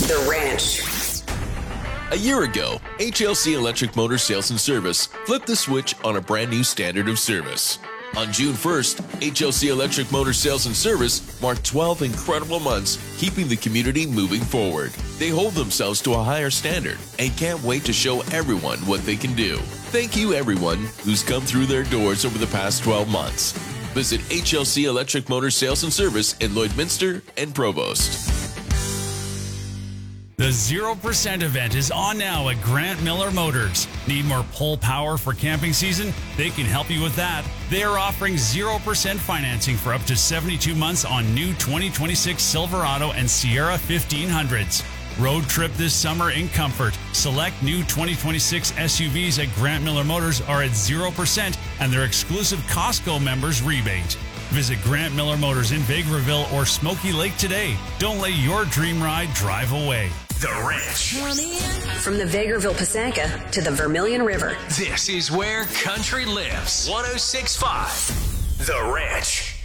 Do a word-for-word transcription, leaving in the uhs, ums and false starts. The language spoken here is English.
The Ranch. A year ago, H L C Electric Motor Sales and Service flipped the switch on a brand new standard of service. On June first, H L C Electric Motor Sales and Service marked twelve incredible months, keeping the community moving forward. They hold themselves to a higher standard and can't wait to show everyone what they can do. Thank you, everyone who's come through their doors over the past twelve months. Visit H L C Electric Motor Sales and Service in Lloydminster and Provost. The zero percent event is on now at Grant Miller Motors. Need more pull power for camping season? They can help you with that. They are offering zero percent financing for up to seventy-two months on new twenty twenty-six Silverado and Sierra fifteen hundreds. Road trip this summer in comfort. Select new twenty twenty-six S U Vs at Grant Miller Motors are at zero percent and their exclusive Costco members rebate. Visit Grant Miller Motors in Vegreville or Smoky Lake today. Don't let your dream ride drive away. The Ranch. From the Vegreville Pisanka to the Vermilion River. This is where country lives. one oh six point five The Ranch.